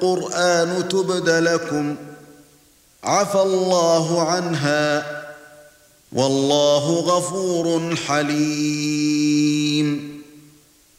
القرآن تبد لكم عفى الله عنها والله غفور حليم